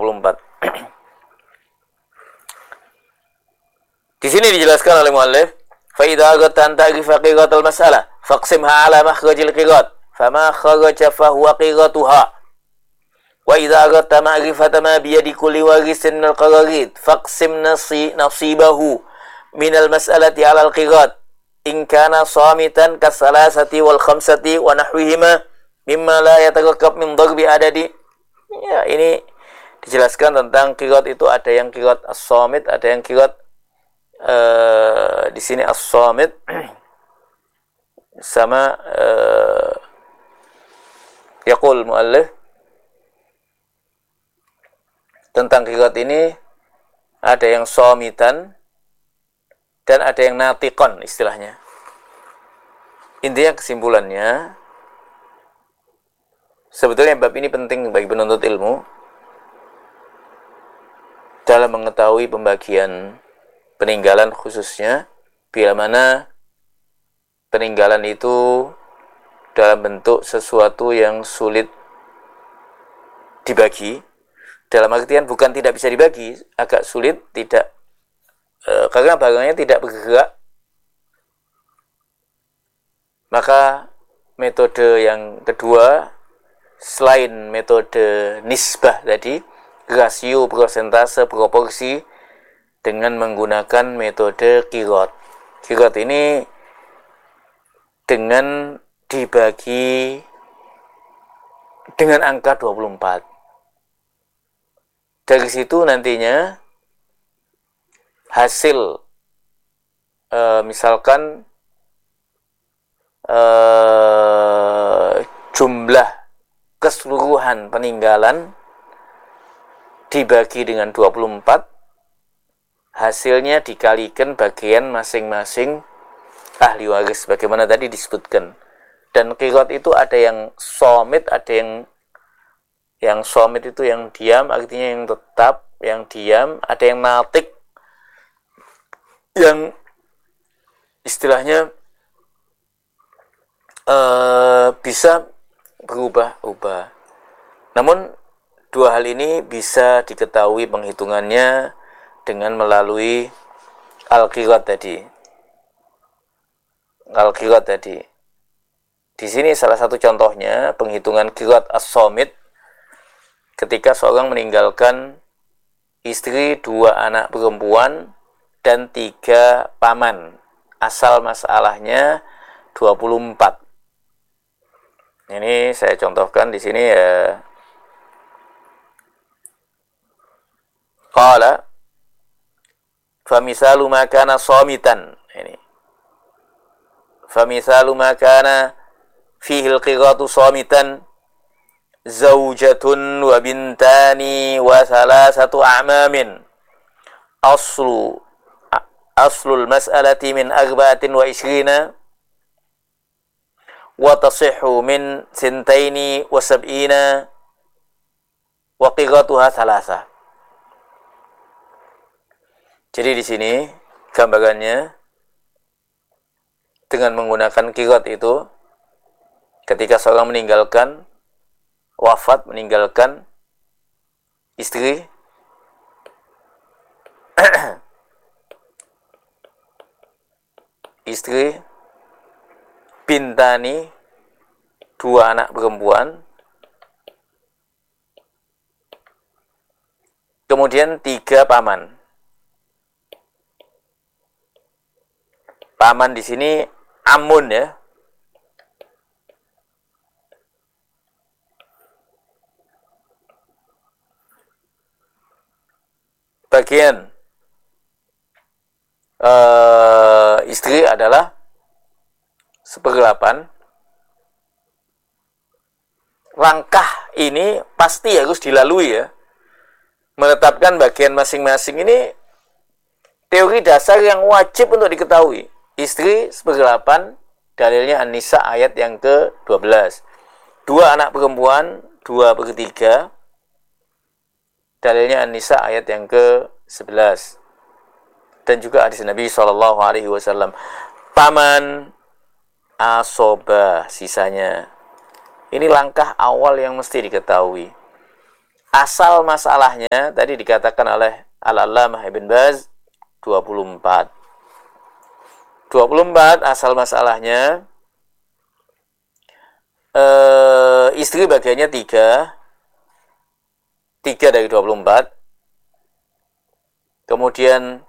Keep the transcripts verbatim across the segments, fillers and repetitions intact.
puluh empat. Di sini dijelaskan oleh muallif, fa idza aghatta an ta'rifa qiratul mas'alah faqsimha ala makhrajil qirat fama kharaja fa huwa qiratuha wa idza aghatta ma'rifata ma bi yadi kulli warisin min al-qararid faqsim nasi nasibahu min al-mas'alati ala al-qirat in kana samitan kasalasati wal khamsati wa nahwihima mimma la yatarakkab min darbi adadi. Ya, ini dijelaskan tentang qirat itu ada yang qirat as-samit, ada yang qirat Uh, di sini as-samit sama uh, yaqul muallif tentang qiraat ini ada yang samitan dan ada yang natiqan istilahnya. Intinya kesimpulannya, sebetulnya bab ini penting bagi penuntut ilmu dalam mengetahui pembagian peninggalan, khususnya bila mana peninggalan itu dalam bentuk sesuatu yang sulit dibagi. Dalam artian bukan tidak bisa dibagi, agak sulit, tidak e, karena barangnya tidak bergerak. Maka metode yang kedua selain metode nisbah tadi, rasio, persentase, proporsi, dengan menggunakan metode qirat. Qirat ini dengan dibagi dengan angka dua puluh empat. Dari situ nantinya hasil e, misalkan e, jumlah keseluruhan peninggalan dibagi dengan dua puluh empat, hasilnya dikalikan bagian masing-masing ahli waris bagaimana tadi disebutkan. Dan qirat itu ada yang somit, ada yang yang somit itu yang diam, artinya yang tetap, yang diam, ada yang natik yang istilahnya uh, bisa berubah-ubah. Namun dua hal ini bisa diketahui penghitungannya dengan melalui al-qirat tadi. Al-qirat tadi. Di sini salah satu contohnya penghitungan qirat as-somit ketika seorang meninggalkan istri, dua anak perempuan dan tiga paman. Asal masalahnya dua puluh empat. Ini saya contohkan di sini ya. Qala famisalu ma kana shamitan. Ini. Famisalu ma kana fihi al-qiratu shamitan zawjatun wa bintani wa salasatu a'mamin. Aslu aslul mas'alati min arba'atin wa ishrina wa tasihhu min sintaini wa sab'ina wa qiratuha thalatha. Jadi di sini gambarannya dengan menggunakan qirat itu ketika seorang meninggalkan wafat, meninggalkan istri istri bintani, dua anak perempuan, kemudian tiga paman. Paman di sini amun ya. Bagian uh, istri adalah seperdelapan. Langkah ini pasti harus dilalui ya. Menetapkan bagian masing-masing ini teori dasar yang wajib untuk diketahui. Istri seperdelapan, dalilnya An-Nisa ayat yang ke dua belas. Dua anak perempuan, dua per tiga, dalilnya An-Nisa ayat yang ke sebelas. Dan juga hadis Nabi shallallahu alaihi wasallam. Paman, asobah, sisanya. Ini langkah awal yang mesti diketahui. Asal masalahnya tadi dikatakan oleh Al-Allamah Ibn Baz dua puluh empat. dua puluh empat asal masalahnya. Uh, istri bagiannya tiga. tiga dari dua puluh empat. Kemudian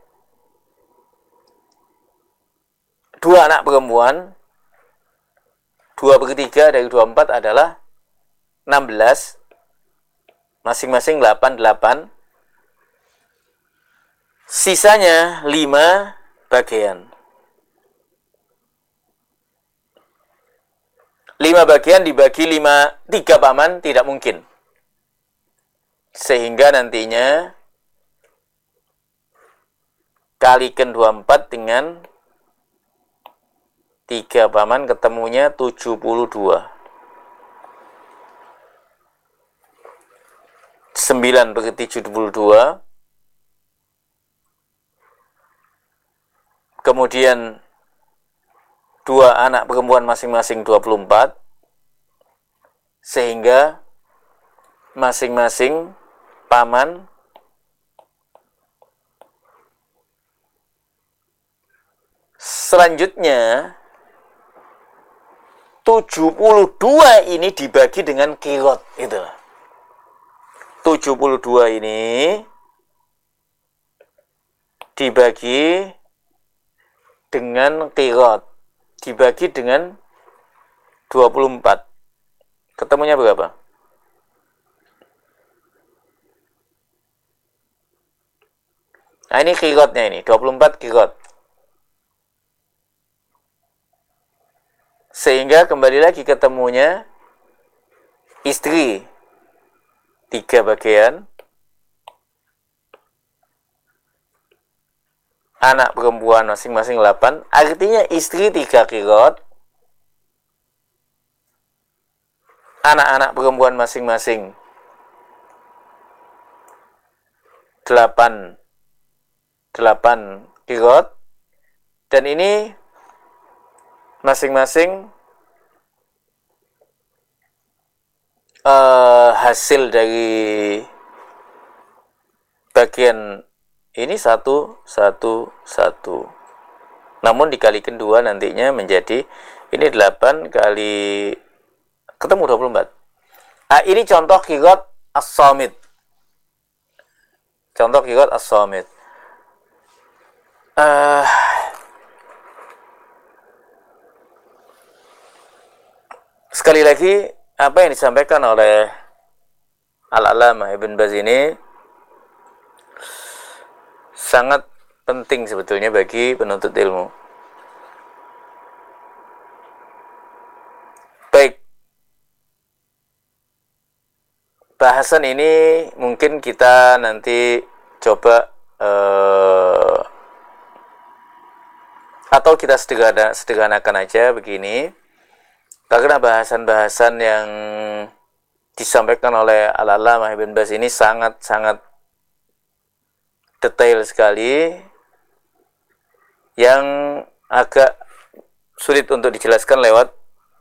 dua anak perempuan. dua per tiga dari dua puluh empat adalah enam belas. Masing-masing delapan, delapan. Sisanya lima bagian. lima bagian dibagi lima, tiga paman tidak mungkin. Sehingga nantinya kalikan dua puluh empat dengan tiga paman ketemunya tujuh puluh dua. sembilan per tujuh puluh dua. Kemudian dua anak perempuan masing-masing dua puluh empat. Sehingga masing-masing paman selanjutnya tujuh puluh dua ini dibagi dengan kirot itu. tujuh puluh dua ini dibagi dengan kirot, dibagi dengan dua puluh empat. Ketemunya berapa? Nah, ini kirotnya ini, dua puluh empat kirot. Sehingga kembali lagi ketemunya istri tiga bagian, anak perempuan masing-masing delapan, artinya istri tiga kirot, anak-anak perempuan masing-masing delapan, delapan kirot, dan ini masing-masing uh, hasil dari bagian ini satu, satu, satu. Namun dikalikan dua nantinya menjadi ini delapan kali ketemu dua puluh empat. Nah, ini contoh kirot as-samit. Contoh kirot as-samit. Uh, sekali lagi apa yang disampaikan oleh Al-Allamah Ibn Baz ini sangat penting sebetulnya bagi penuntut ilmu. Baik, bahasan ini mungkin kita nanti coba uh, atau kita sederhana, sederhanakan aja begini, karena bahasan-bahasan yang disampaikan oleh Al-Allamah Ibn Baz ini sangat-sangat detail sekali, yang agak sulit untuk dijelaskan lewat.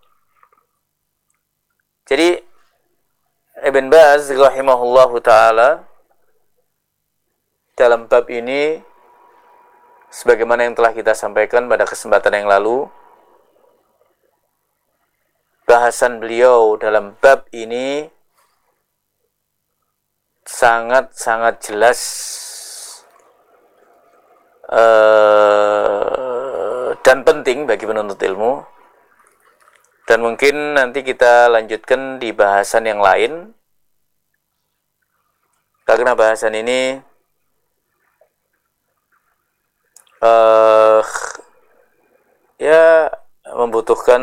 Jadi Ibn Baz rahimahullahu ta'ala dalam bab ini, sebagaimana yang telah kita sampaikan pada kesempatan yang lalu, bahasan beliau dalam bab ini sangat-sangat jelas uh, dan penting bagi penuntut ilmu. Dan mungkin nanti kita lanjutkan di bahasan yang lain, karena bahasan ini uh, ya membutuhkan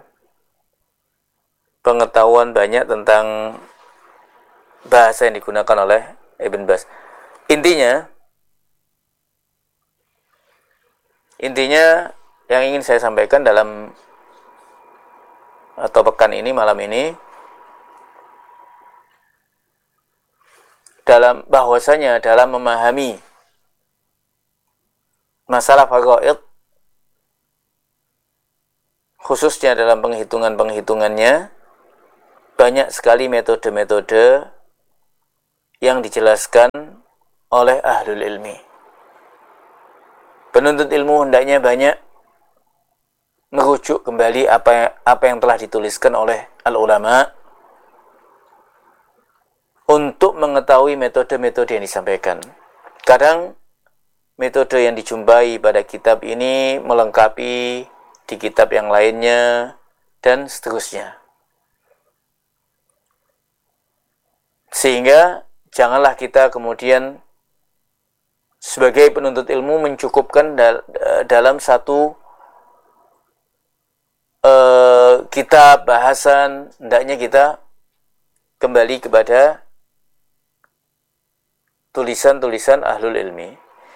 pengetahuan banyak tentang bahasa yang digunakan oleh Ibn Baz. Intinya, intinya yang ingin saya sampaikan dalam atau pekan ini, malam ini, dalam bahwasanya dalam memahami masalah faraid, khususnya dalam penghitungan-penghitungannya, banyak sekali metode-metode yang dijelaskan oleh ahlul ilmi. Penuntut ilmu hendaknya banyak merujuk kembali apa apa yang telah dituliskan oleh al-ulama untuk mengetahui metode-metode yang disampaikan. Kadang metode yang dijumpai pada kitab ini melengkapi di kitab yang lainnya dan seterusnya. Sehingga janganlah kita kemudian sebagai penuntut ilmu mencukupkan dal- dalam satu uh, kitab bahasan, hendaknya kita kembali kepada tulisan-tulisan ahlul ilmi.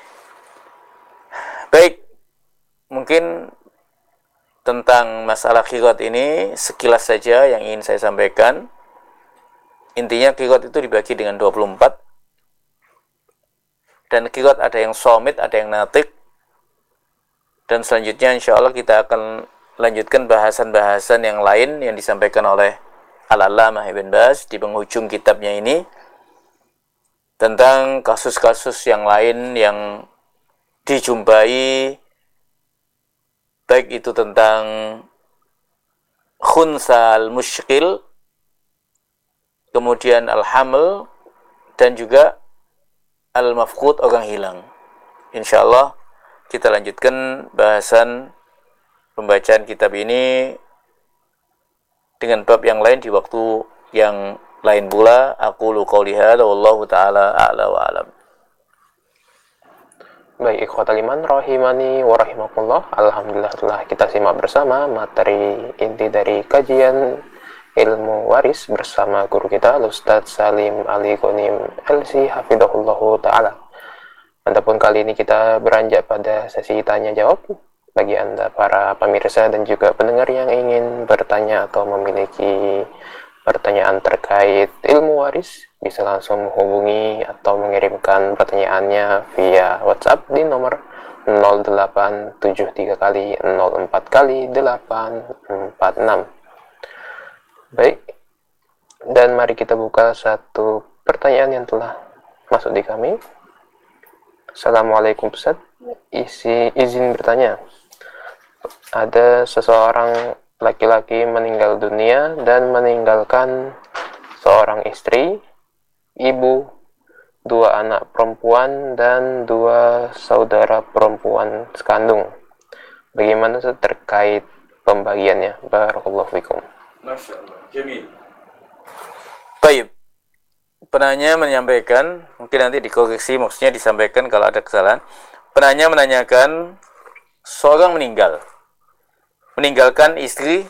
Baik, mungkin tentang masalah qirat ini sekilas saja yang ingin saya sampaikan. Intinya qirat itu dibagi dengan dua puluh empat. Dan qirat ada yang somit, ada yang natik. Dan selanjutnya insya Allah kita akan lanjutkan bahasan-bahasan yang lain yang disampaikan oleh Al-Allamah Ibn Baz di penghujung kitabnya ini. Tentang kasus-kasus yang lain yang dijumpai, baik itu tentang khunsal musykil, kemudian al-haml, dan juga al-mafqud, orang hilang. Insyaallah kita lanjutkan bahasan pembacaan kitab ini dengan bab yang lain di waktu yang lain pula. Aqulu qouli hadza wallahu taala a'la wa a'lam. Baik, ikhwatal iman rahimani wa rahimakumullah. Alhamdulillah telah kita simak bersama materi inti dari kajian ilmu waris bersama guru kita Ustaz Salim Ali Ghanim L C hafizahullahu taala. Adapun kali ini kita beranjak pada sesi tanya jawab. Bagi Anda para pemirsa dan juga pendengar yang ingin bertanya atau memiliki pertanyaan terkait ilmu waris, bisa langsung menghubungi atau mengirimkan pertanyaannya via WhatsApp di nomor nol delapan tujuh tiga kali nol empat kali delapan empat enam. Baik, dan mari kita buka satu pertanyaan yang telah masuk di kami. Assalamualaikum Ustaz, isi izin bertanya. Ada seseorang laki-laki meninggal dunia dan meninggalkan seorang istri, ibu, dua anak perempuan, dan dua saudara perempuan sekandung. Bagaimana terkait pembagiannya? Barakallahu fikum. Masya Allah, jamil. Baik, penanya menyampaikan, mungkin nanti dikoreksi, maksudnya disampaikan kalau ada kesalahan. Penanya menanyakan, seorang meninggal, meninggalkan istri,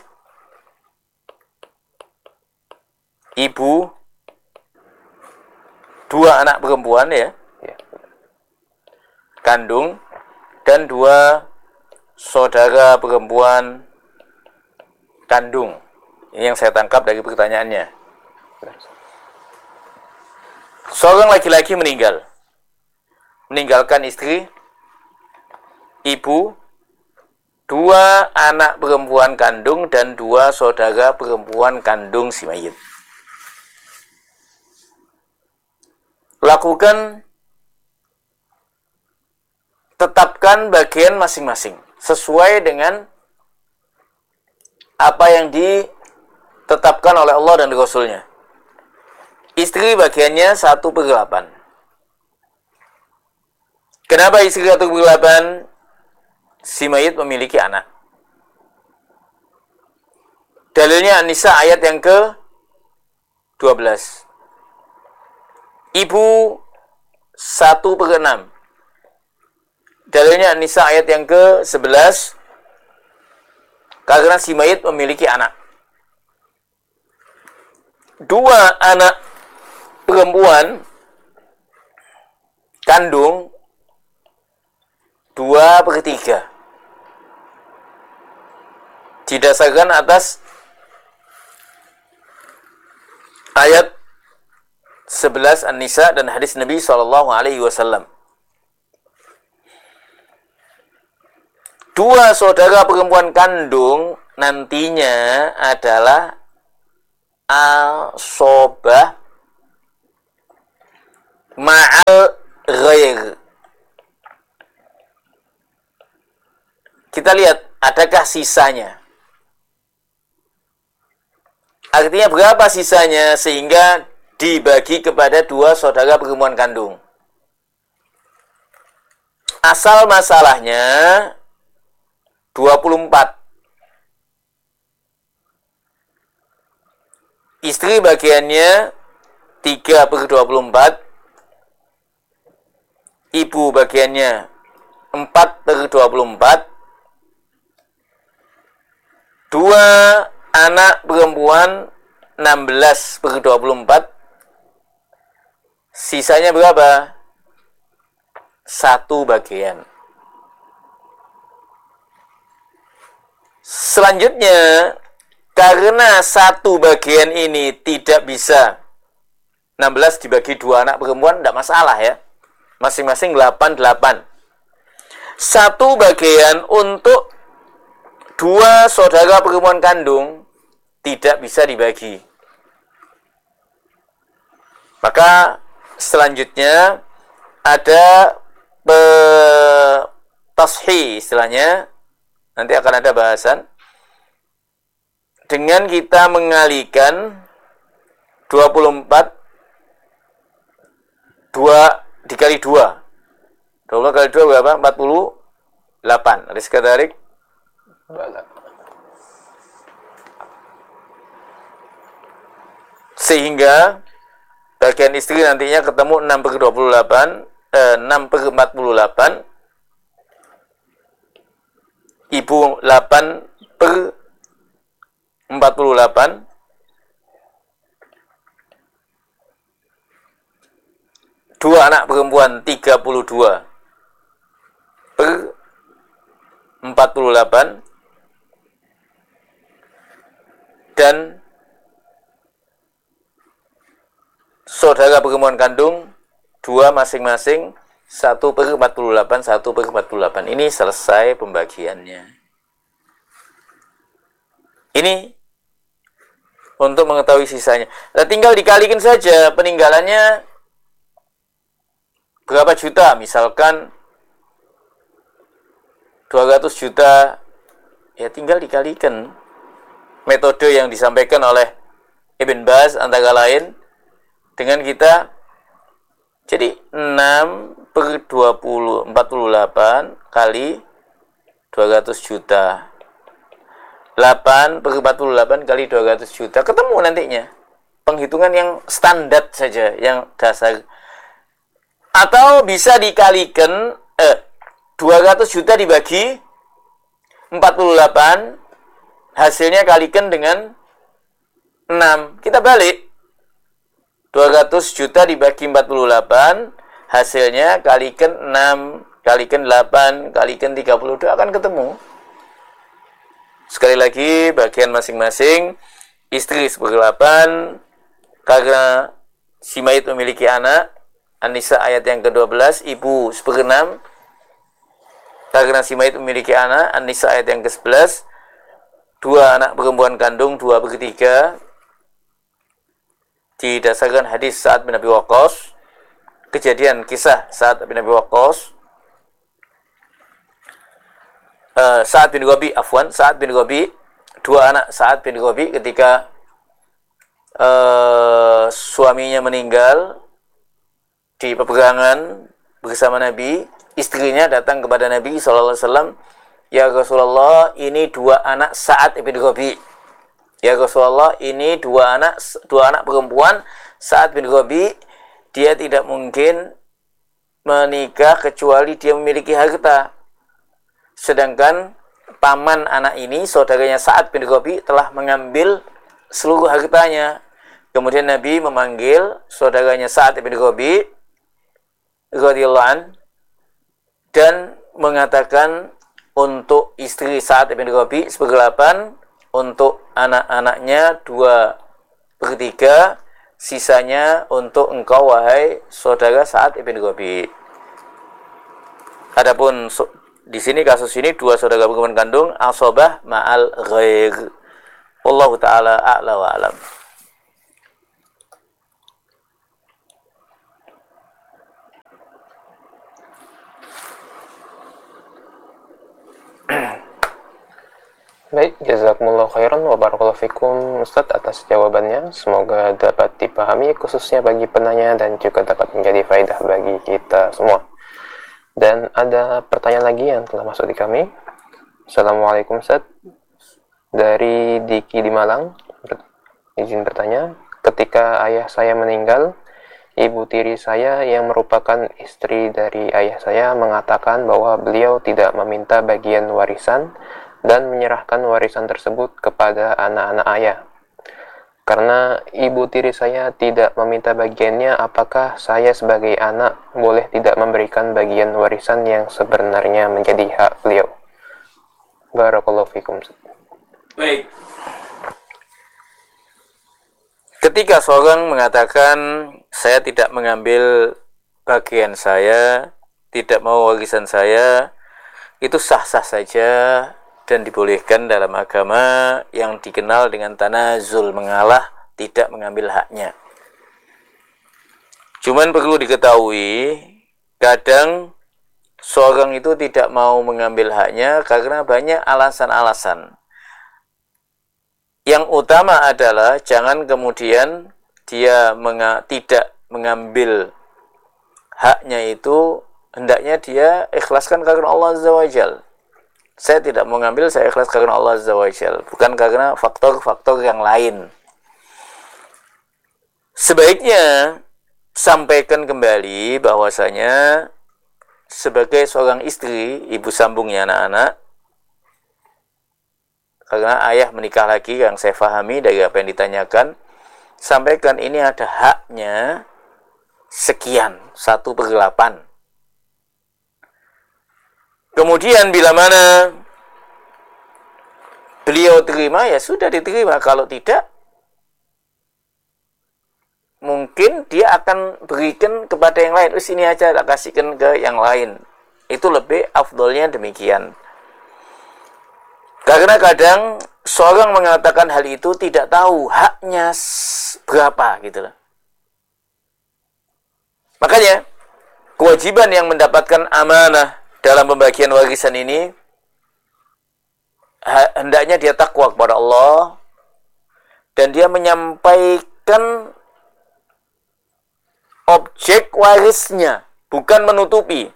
ibu, dua anak perempuan ya, kandung, dan dua saudara perempuan kandung. Ini yang saya tangkap dari pertanyaannya. Seorang laki-laki meninggal, meninggalkan istri, ibu, dua anak perempuan kandung, dan dua saudara perempuan kandung si mayit. Lakukan, tetapkan bagian masing-masing sesuai dengan apa yang ditetapkan oleh Allah dan Rasulnya. Istri bagiannya satu per delapan. Kenapa istri satu per delapan? Si mayit memiliki anak. Dalilnya An-Nisa ayat yang ke dua belas. Ibu satu per enam. Dalilnya An-Nisa ayat yang ke sebelas. Karena si mayit memiliki anak. Dua anak perempuan kandung dua per tiga. Didasarkan atas ayat sebelas An-Nisa dan hadis Nabi shallallahu alaihi wasallam. Dua saudara perempuan kandung nantinya adalah asobah ma'al ghair. Kita lihat, adakah sisanya? Artinya berapa sisanya sehingga dibagi kepada dua saudara perempuan kandung? Asal masalahnya dua puluh empat. Istri bagiannya tiga per dua puluh empat. Ibu bagiannya empat per dua puluh empat. Dua anak perempuan enam belas per dua puluh empat. Sisanya berapa? Satu bagian. Selanjutnya, karena satu bagian ini tidak bisa enam belas dibagi dua anak perempuan, tidak masalah ya. Masing-masing delapan delapan. Satu bagian untuk dua saudara perempuan kandung tidak bisa dibagi. Maka selanjutnya ada tashi istilahnya. Nanti akan ada bahasan. Dengan kita mengalihkan dua puluh empat dua dikali dua. dua puluh kali dua berapa? empat puluh delapan. Rizka tarik. Sehingga bagian istri nantinya ketemu enam per dua puluh delapan, eh, enam per empat puluh delapan, ibu delapan per empat puluh delapan, dua anak perempuan tiga puluh dua per empat puluh delapan, dan saudara perempuan kandung dua masing-masing, satu per empat puluh delapan, satu per empat puluh delapan. Ini selesai pembagiannya. Ini untuk mengetahui sisanya. Nah, tinggal dikalikan saja peninggalannya berapa juta. Misalkan dua ratus juta, ya tinggal dikalikan. Metode yang disampaikan oleh Ibn Baz antara lain dengan kita, jadi enam per dua puluh, empat puluh delapan kali dua ratus juta. delapan per empat puluh delapan kali dua ratus juta. Ketemu nantinya. Penghitungan yang standar saja, yang dasar. Atau bisa dikalikan, eh, dua ratus juta dibagi empat puluh delapan, hasilnya kalikan dengan enam. Kita balik. dua ratus juta dibagi empat puluh delapan, hasilnya kalikan enam, kalikan delapan, kalikan tiga puluh dua, akan ketemu. Sekali lagi, bagian masing-masing, istri seperdelapan, karena si mayit memiliki anak, An-Nisa ayat yang kedua belas, ibu seperenam, karena si mayit memiliki anak, An-Nisa ayat yang ke sebelas, dua anak perempuan kandung, dua per tiga, didasarkan hadis Sa'ad bin Abi Waqqas, kejadian kisah Sa'ad bin Abi Waqqas, uh, Sa'ad bin Rabi, afwan, Sa'ad bin Rabi, dua anak Sa'ad bin Rabi ketika uh, suaminya meninggal di peperangan bersama Nabi, istrinya datang kepada Nabi shallallahu alaihi wasallam, ya Rasulullah, ini dua anak Sa'ad bin Rabi. Ya Rasulullah, ini dua anak dua anak perempuan Sa'ad bin Rabi, dia tidak mungkin menikah kecuali dia memiliki harta. Sedangkan paman anak ini, saudaranya Sa'ad bin Rabi, telah mengambil seluruh hartanya. Kemudian Nabi memanggil saudaranya Sa'ad bin Rabi radhiyallahu an dan mengatakan untuk istri Sa'ad bin Rabi seperdelapan, untuk anak-anaknya dua per tiga, sisanya untuk engkau wahai saudara Sa'ad bin Rabi. Adapun so, di sini kasus ini dua saudara perempuan kandung, asobah ma'al ghair. Wallahu ta'ala a'la wa alam. Baik, jazakumullah khairan wa barakallahu fikum Ustaz atas jawabannya. Semoga dapat dipahami khususnya bagi penanya dan juga dapat menjadi faedah bagi kita semua. Dan ada pertanyaan lagi yang telah masuk di kami. Assalamualaikum Ustaz. Dari Diki di Malang, izin bertanya, ketika ayah saya meninggal, ibu tiri saya yang merupakan istri dari ayah saya mengatakan bahwa beliau tidak meminta bagian warisan dan menyerahkan warisan tersebut kepada anak-anak ayah. Karena ibu tiri saya tidak meminta bagiannya, apakah saya sebagai anak boleh tidak memberikan bagian warisan yang sebenarnya menjadi hak beliau? Barakallahu fikum. Baik. Ketika seorang mengatakan saya tidak mengambil bagian saya, tidak mau warisan saya, itu sah-sah saja dan dibolehkan dalam agama yang dikenal dengan tanazul, mengalah, tidak mengambil haknya. Cuman perlu diketahui, kadang seorang itu tidak mau mengambil haknya karena banyak alasan-alasan. Yang utama adalah jangan kemudian dia menga- tidak mengambil haknya itu, hendaknya dia ikhlaskan karena Allah Azza wa Jalla. Saya tidak mengambil, saya ikhlas karena Allah Azza wa Jalla, bukan karena faktor-faktor yang lain. Sebaiknya sampaikan kembali bahwasanya sebagai seorang istri, ibu sambungnya anak-anak, karena ayah menikah lagi, yang saya fahami dari apa yang ditanyakan, sampaikan ini ada haknya sekian, satu per delapan. Kemudian bila mana beliau terima, ya sudah diterima. Kalau tidak, mungkin dia akan berikan kepada yang lain. Terus ini aja, tak kasihkan ke yang lain. Itu lebih afdolnya demikian. Karena kadang seorang mengatakan hal itu tidak tahu haknya berapa gitu loh. Makanya kewajiban yang mendapatkan amanah dalam pembagian warisan ini, hendaknya dia takwa kepada Allah dan dia menyampaikan objek warisnya, bukan menutupi.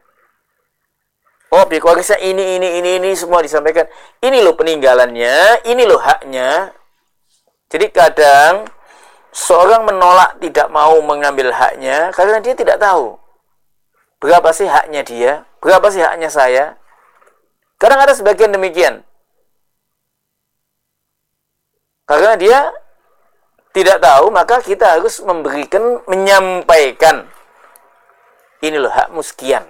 Objek warisnya ini, ini, ini, ini semua disampaikan. Ini loh peninggalannya, ini loh haknya. Jadi kadang seorang menolak, tidak mau mengambil haknya karena dia tidak tahu berapa sih haknya dia, berapa sih haknya saya. Kadang ada sebagian demikian. Karena dia tidak tahu, maka kita harus memberikan, menyampaikan. Ini loh hakmu sekian.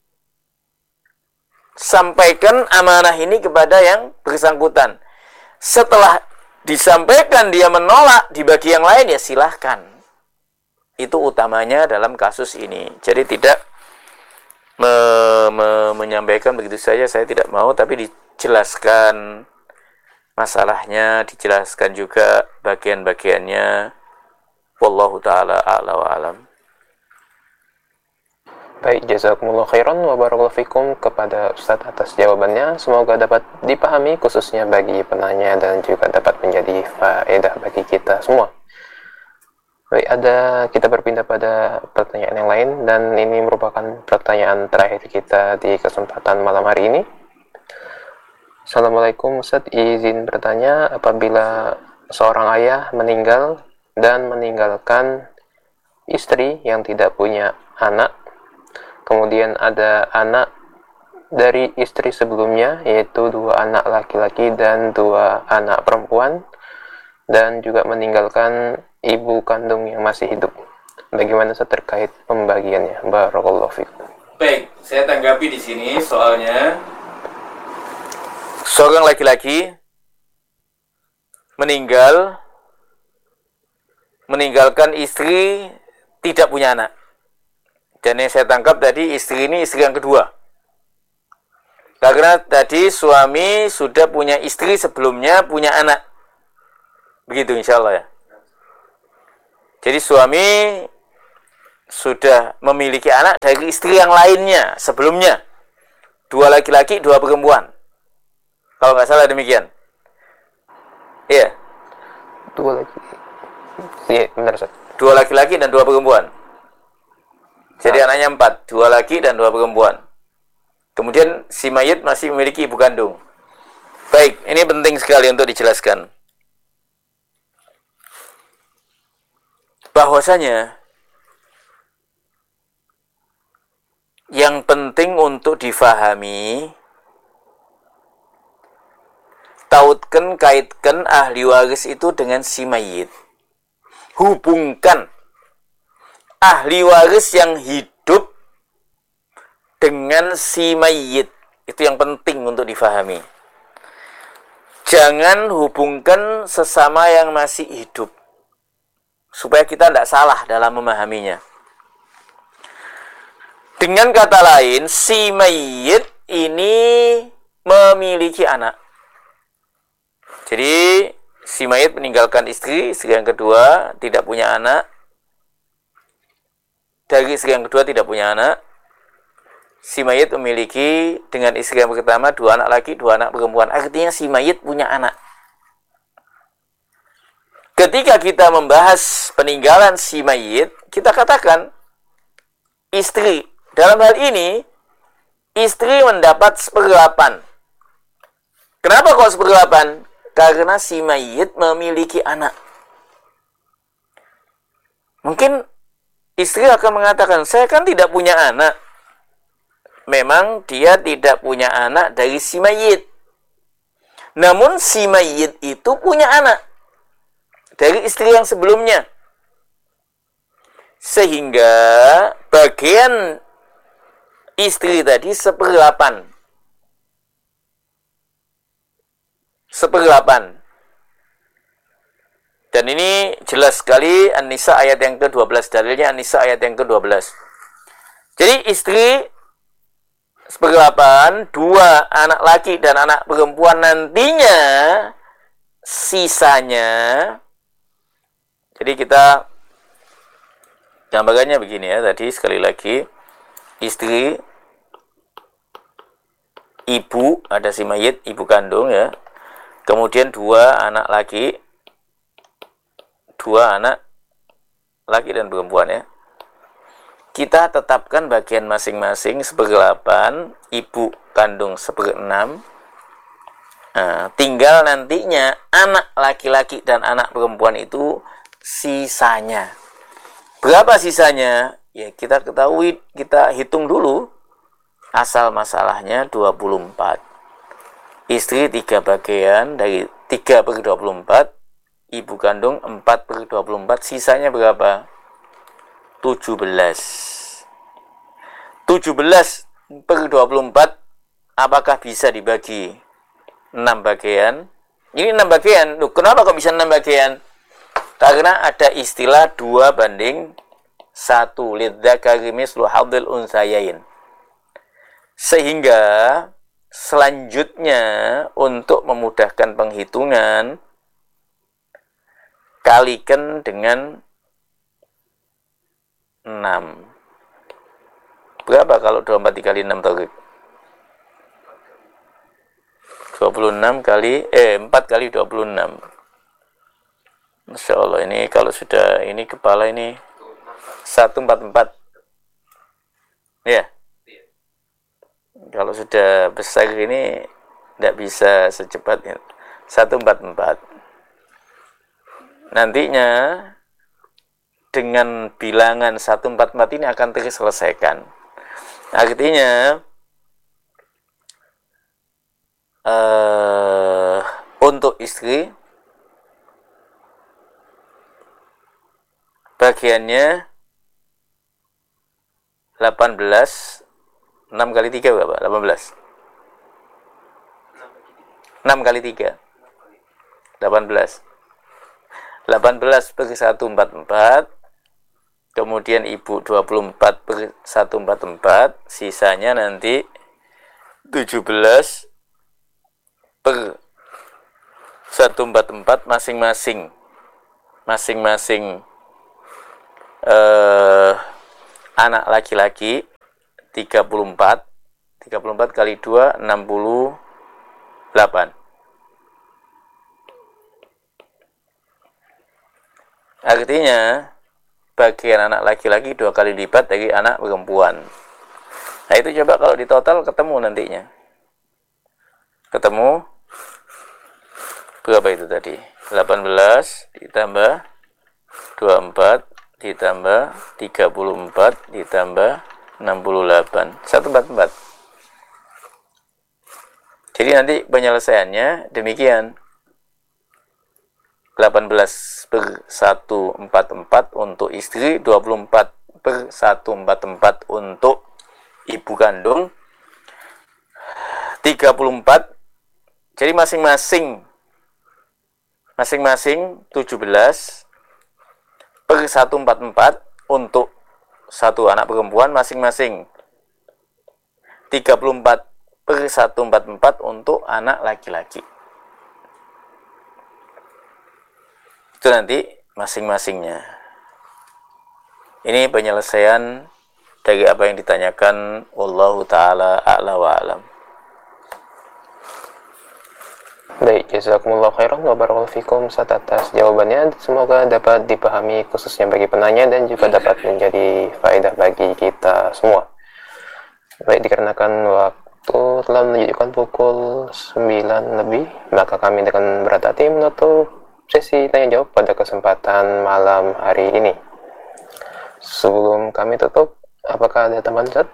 Sampaikan amanah ini kepada yang bersangkutan. Setelah disampaikan dia menolak dibagi yang lain, ya silahkan. Itu utamanya dalam kasus ini. Jadi tidak me, me, menyampaikan begitu saja, saya tidak mau, tapi dijelaskan masalahnya, dijelaskan juga bagian-bagiannya. Wallahu ta'ala a'la wa alam. Baik, jazakumullah khairan wa barakallahu fikum kepada Ustaz atas jawabannya. Semoga dapat dipahami khususnya bagi penanya dan juga dapat menjadi faedah bagi kita semua. Baik, ada kita berpindah pada pertanyaan yang lain, dan ini merupakan pertanyaan terakhir kita di kesempatan malam hari ini. Assalamualaikum Ustaz, izin bertanya, apabila seorang ayah meninggal dan meninggalkan istri yang tidak punya anak, kemudian ada anak dari istri sebelumnya, yaitu dua anak laki-laki dan dua anak perempuan, dan juga meninggalkan ibu kandung yang masih hidup. Bagaimana terkait pembagiannya? Barakallahu fikum. Baik, saya tanggapi di sini soalnya seorang laki-laki meninggal, meninggalkan istri tidak punya anak. Dan yang saya tangkap tadi, istri ini istri yang kedua. Karena tadi suami sudah punya istri sebelumnya, punya anak. Begitu insya Allah ya. Jadi suami sudah memiliki anak dari istri yang lainnya sebelumnya. Dua laki-laki, dua perempuan. Kalau nggak salah demikian. Iya. Dua lagi. Iya, benar, Ustaz. Dua laki-laki dan dua perempuan. Jadi nah. anaknya empat, dua laki dan dua perempuan. Kemudian si mayit masih memiliki ibu kandung. Baik, ini penting sekali untuk dijelaskan. Bahwasanya yang penting untuk difahami, tautkan, kaitkan ahli waris itu dengan si mayit. Hubungkan ahli waris yang hidup dengan si mayit. Itu yang penting untuk difahami. Jangan hubungkan sesama yang masih hidup, supaya kita tidak salah dalam memahaminya. Dengan kata lain, si mayit ini memiliki anak. Jadi si mayit meninggalkan istri, istri yang kedua tidak punya anak. Dari istri yang kedua tidak punya anak. Si mayit memiliki dengan istri yang pertama dua anak laki, dua anak perempuan. Artinya si mayit punya anak. Ketika kita membahas peninggalan si mayit, kita katakan istri. Dalam hal ini, istri mendapat seperdelapan. Kenapa kok seperdelapan? Karena si mayit memiliki anak. Mungkin istri akan mengatakan, saya kan tidak punya anak. Memang dia tidak punya anak dari si mayit. Namun si mayit itu punya anak dari istri yang sebelumnya. Sehingga bagian istri tadi seperdelapan. Seperdelapan. Dan ini jelas sekali An-Nisa ayat yang ke dua belas. Dalilnya An-Nisa ayat yang ke dua belas. Jadi istri seperdelapan, dua anak laki dan anak perempuan, nantinya sisanya. Jadi kita gambarannya begini ya, tadi sekali lagi istri, ibu, ada si mayit, ibu kandung ya. Kemudian dua anak laki, dua anak laki dan perempuan ya. Kita tetapkan bagian masing-masing seperdelapan, ibu kandung seperenam. Nah, tinggal nantinya anak laki-laki dan anak perempuan itu sisanya. Berapa sisanya? Ya kita ketahui, kita hitung dulu. Asal masalahnya dua puluh empat. Istri tiga bagian dari tiga per dua puluh empat. Ibu kandung empat per dua puluh empat. Sisanya berapa? tujuh belas. tujuh belas per dua puluh empat. Apakah bisa dibagi enam bagian? Ini enam bagian. Loh, kenapa kok bisa enam bagian? Karena ada istilah dua banding satu. Lidzakari mislu hadzil unsayain. Sehingga selanjutnya untuk memudahkan penghitungan, kalikan dengan enam. Berapa kalau dua puluh empat dikali enam, Taufik? dua puluh enam kali, eh, empat kali dua puluh enam. Masya Allah, ini kalau sudah, ini kepala ini seratus empat puluh empat. Ya. Kalau sudah besar ini tidak bisa secepatnya. seratus empat puluh empat. Nantinya dengan bilangan seratus empat puluh empat ini akan terselesaikan. Artinya uh, untuk istri bagiannya delapan belas. enam kali tiga berapa? delapan belas. enam kali tiga. delapan belas. delapan belas per seratus empat puluh empat. Kemudian ibu dua puluh empat per seratus empat puluh empat. Sisanya nanti tujuh belas per seratus empat puluh empat masing-masing. Masing-masing eh, anak laki-laki tiga puluh empat. tiga puluh empat kali dua, enam puluh delapan. Artinya bagian anak laki-laki dua kali lipat dari anak perempuan. Nah itu coba kalau di total ketemu nantinya. Ketemu berapa itu tadi? delapan belas ditambah dua puluh empat ditambah tiga puluh empat ditambah enam puluh delapan. seratus empat puluh empat. Jadi nanti penyelesaiannya demikian. delapan belas per seratus empat puluh empat untuk istri, dua puluh empat per seratus empat puluh empat untuk ibu kandung, tiga puluh empat. Jadi masing-masing masing-masing tujuh belas per seratus empat puluh empat untuk satu anak perempuan, masing-masing tiga puluh empat per seratus empat puluh empat untuk anak laki-laki. Itu nanti masing-masingnya. Ini penyelesaian dari apa yang ditanyakan. Wallahu ta'ala a'la wa a'lam. Baik, jazakumullah khairan wa barakallahu fikum atas jawabannya. Semoga dapat dipahami khususnya bagi penanya dan juga dapat menjadi faedah bagi kita semua. Baik, dikarenakan waktu telah menunjukkan pukul sembilan lebih, maka kami dengan berat hati menutup sesi tanya jawab pada kesempatan malam hari ini. Sebelum kami tutup, apakah ada tambahan, Ustaz?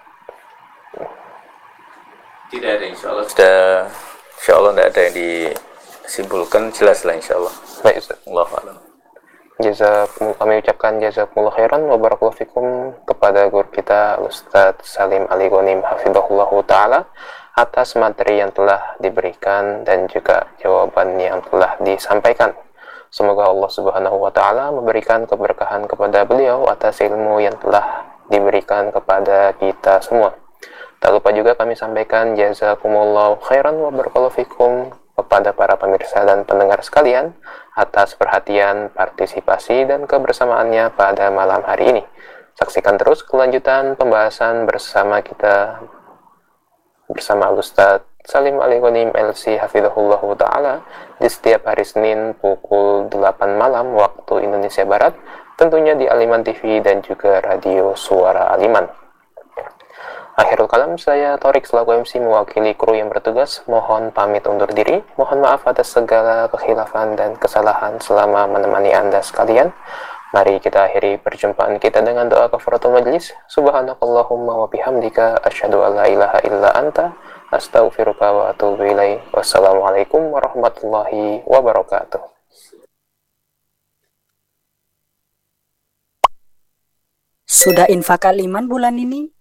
Tidak ada, insya Allah. Sudah, insya Allah tidak ada yang disimpulkan, jelas lah insya Allah. Baik, Ustaz. Allahu a'lam. Jazakumullah, kami ucapkan jazakumullah khairan wa barakallahu fikum kepada guru kita Ustaz Salim Ali Ghanim hafizahullah ta'ala atas materi yang telah diberikan dan juga jawaban yang telah disampaikan. Semoga Allah Subhanahu wa taala memberikan keberkahan kepada beliau atas ilmu yang telah diberikan kepada kita semua. Tak lupa juga kami sampaikan jazakumullah khairan wa barakallahu fikum kepada para pemirsa dan pendengar sekalian atas perhatian, partisipasi, dan kebersamaannya pada malam hari ini. Saksikan terus kelanjutan pembahasan bersama kita bersama Ustaz Salim Ali Ghanim L C hafizahullah ta'ala di setiap hari Senin pukul delapan malam waktu Indonesia Barat, tentunya di Aliman T V dan juga Radio Suara Aliman. Akhirul kalam, saya Torik selaku M C mewakili kru yang bertugas mohon pamit undur diri. Mohon maaf atas segala kekhilafan dan kesalahan selama menemani Anda sekalian. Mari kita akhiri perjumpaan kita dengan doa kafaratul majlis. Subhanakallahumma wa bihamdika asyhadu an la ilaha illa anta astaghfiruka wa atubu ilaik. Wassalamualaikum warahmatullahi wabarakatuh. Sudah infak Aliman bulan ini?